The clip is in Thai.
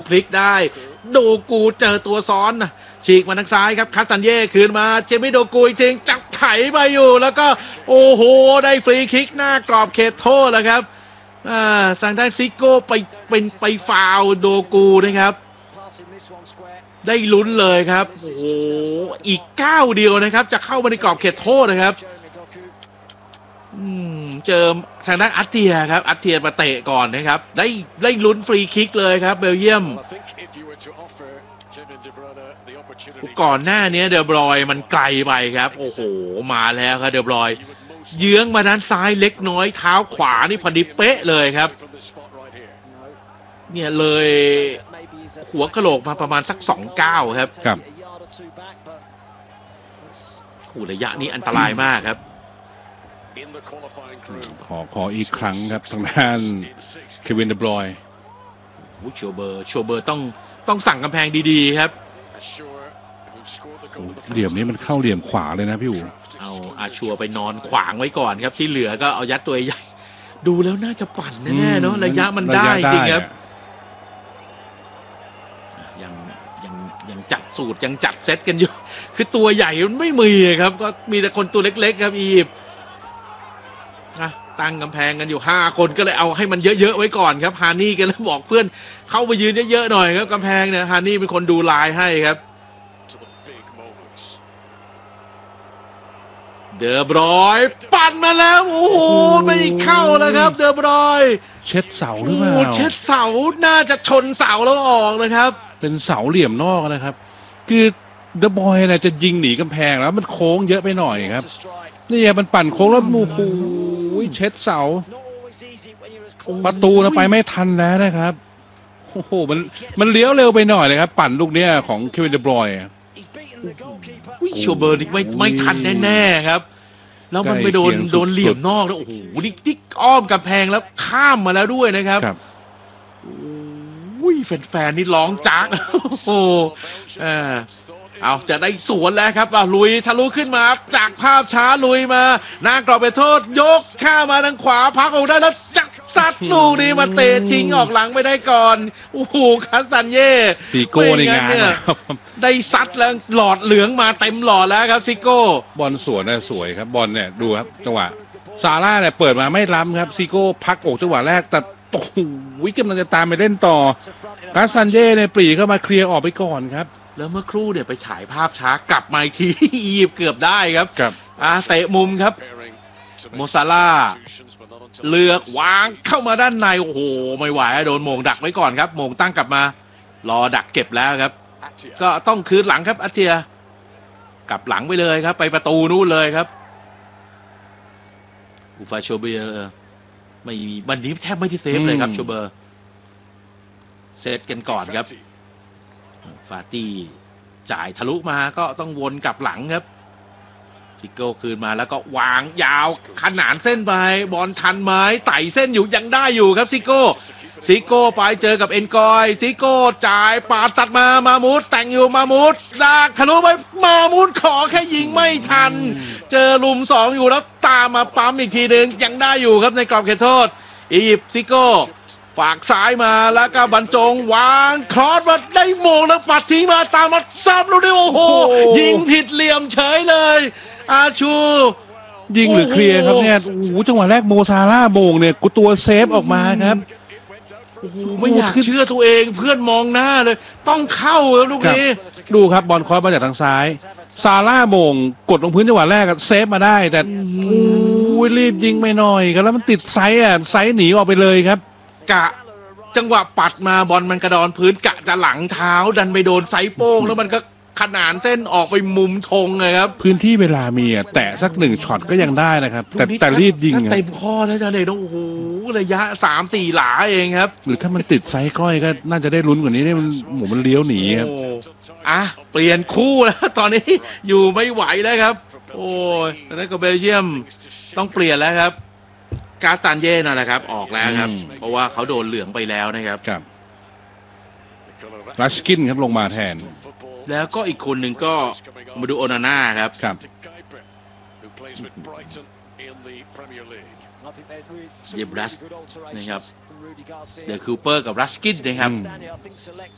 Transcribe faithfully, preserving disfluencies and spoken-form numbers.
พลิกได้โดกูเจอตัวซ้อนนะฉีกมาทางซ้ายครับคาสันเย่คืนมาเจมี่โดกูจริงจับไถมาอยู่แล้วก็โอ้โหได้ฟรีคิกหน้ากรอบเขตโทษแล้วครับอ่าทางด้านซิโก้ไปเป็นไปฟาวโดกูนะครับได้ลุ้นเลยครับโอ้โหอีกก้าวเดียวนะครับจะเข้ามาในกรอบเขตโทษนะครับอืมเจอทางด้านอัตเทียครับอัตเทียมาเตะก่อนนะครับได้ได้ลุ้นฟรีคิกเลยครับเบลเยียมก่อนหน้านี้เดอบรอยมันไกลไปครับโอ้โหมาแล้วครับเดอบรอยเยื้องมาด้านซ้ายเล็กน้อยเท้าขวานี่พอดีเป๊ะเลยครับเนี่ยเลยหัวกะโหลกมาประมาณสักสองเก้าครับครับโอ้ระยะนี้อันตรายมากครับขอขออีกครั้งครับทางด้านเควินเดบรอยน์โชเบอร์โชเบอร์ต้องต้องสั่งกำแพงดีๆครับเหลี่ยมนี้มันเข้าเหลี่ยมขวาเลยนะพี่อู๋เอาอาชัวไปนอนขวางไว้ก่อนครับที่เหลือก็เอายัดตัวใหญ่ดูแล้วน่าจะปั่นแน่ๆเนาะระยะมันได้จริงครับยังยังยังจัดสูตรยังจัดเซตกันอยู่คือตัวใหญ่มันไม่มีครับก็มีแต่คนตัวเล็กๆครับอียิปต์ตั้งกำแพงกันอยู่ห้าคนก็เลยเอาให้มันเยอะๆไว้ก่อนครับฮานี่ก็เลยบอกเพื่อนเข้าไปยืนเยอะๆหน่อยครับกำแพงเนี่ยฮานี่เป็นคนดูลายให้ครับเดอบรอยปั่นมาแล้วโอ้โหไม่เข้าแล้วครับเดอบรอยเช็ดเสาหรือเปล่าเช็ดเสาน่าจะชนเสาแล้วออกนะครับเป็นเสาเหลี่ยมนอกนะครับคือเดอบรอยน่ะจะยิงหนีกำแพงแล้วมันโค้งเยอะไปหน่อยครับนี่มันปั่นโค้งแล้วโอ้โหเช็ดเสาประตูนะไปไม่ทันแล้วนะครับโอ้โหมันมันเลี้ยวเร็วไปหน่อยเลยครับปั่นลูกเนี้ยของเควินเดบรอยน์โชเบอร์นี่ไม่ไม่ทันแน่ๆครับแล้วมันไปโดนโดนเหลี่ยมนอกแล้วโอ้โหนี่ติ๊กอ้อมกำแพงแล้วข้ามมาแล้วด้วยนะครับอุ้ยแฟนๆนี่ร้องจักโอ้โหเอาจะได้สวนแล้วครับลุยทะลุขึ้นมาจากภาพช้าลุยมาหน้ากรอบไปโทษยกข้ามาทางขวาพักออกได้แล้วจักซัดลูกนี้มาเตะทิ้งออกหลังไปได้ก่อนโอ้โหคาสันเย่ซิโก้ในงานได้ซัดแล้วหลอดเหลืองมาเต็มหลอดแล้วครับซิโก้บอลสวนน่ะสวยครับบอลเนี่ยดูครับจังหวะซาร่าเนี่ยเปิดมาไม่ล้ำครับซิโก้พักอกจังหวะแรกแต่โอ้โหกำลังจะตามไปเล่นต่อคาซันเย่เนี่ยปรีเข้ามาเคลียร์ออกไปก่อนครับแล้วเมื่อครู่เนี่ยไปฉายภาพช้ากลับมาอีกทีอียิปต์เกือบได้ครับครับอ่าเตะมุมครับโมซาร่าเลือกวางเข้ามาด้านในโอ้โหไม่ไหวโดนโมงดักไว้ก่อนครับโมงตั้งกลับมารอดักเก็บแล้วครับก็ต้องคืนหลังครับอาเทียกลับหลังไปเลยครับไปประตูนู้นเลยครับอูฟาโชเบอร์ไม่มีวันนี้แทบไม่ได้เซฟเลยครับโชเบอร์เซตกันก่อนครับฟาตี้จ่ายทะลุมาก็ต้องวนกลับหลังครับซิโก้คืนมาแล้วก็วางยาวขนานเส้นไปบอลทันไม้ไต่เส้นอยู่ยังได้อยู่ครับซิโก้ซิโก้ไปเจอกับเอ็นกอยซิโก้จ่ายปาดตัดมามามูดแต่งอยู่มามูดลากทะลุไปมามูดขอแค่ยิงไม่ทันเจอลุมสองอยู่แล้วตามมาปั๊มอีกทีหนึ่งยังได้อยู่ครับในกรอบเขตโทษอียิปต์ซิโก้ฝากซ้ายมาแล้วก็บรรจงวางครอสมาได้โมงแล้วปัดทิ้งมาตามมาซ้ำลูกนี้โอ้โหยิงผิดเหลี่ยมเฉยเลยอาชูยิงหรือเคลียร์ครับเนี่ยโอ้โหจังหวะแรกโมซาร่าโมงเนี่ยกูตัวเซฟออกมาครับโอ้โหไม่อยากเชื่อตัวเองเพื่อนมองหน้าเลยต้องเข้าแล้วลูกนี้ดูครับบอลคอสมาจากทางซ้ายซาร่าโมงกดลงพื้นจังหวะแรกเซฟมาได้แต่โอ้ยรีบยิงไปหน่อยครับแล้วมันติดไซส์อ่ะไซส์หนีออกไปเลยครับกะจังหวะปัดมาบอลมันกระดอนพื้นกะจะหลังเท้าดันไปโดนไซส์โป้งแล้วมันก็ขนานเส้นออกไปมุมธงเลยครับพื้นที่เวลามีอ่ะแต่สักหนึ่งช็อตก็ยังได้นะครับแต่แต่รีบยิงเต็มข้อแล้วจะเลยโอ้โหระยะสามสี่หลาเองครับหรือถ้ามันติดไซส์ก้อยก็น่าจะได้ลุ้นกว่านี้เนี่ยมันหมูมันเลี้ยวหนีครับอ่ะเปลี่ยนคู่แล้วตอนนี้อยู่ไม่ไหวแล้วครับโอ้ยแล้วก็เบลเยียมต้องเปลี่ยนแล้วครับกาตันเย่นั่นแหละครับออกแล้วครับเพราะว่าเขาโดนเหลืองไปแล้วนะครับครับรัชกินครับลงมาแทนแล้วก็อีกคนหนึ่งก็มาดูโอนาน่าครับครับเยบรัสนะครับเดอะคูเปอร์กับรัสกินนะครับ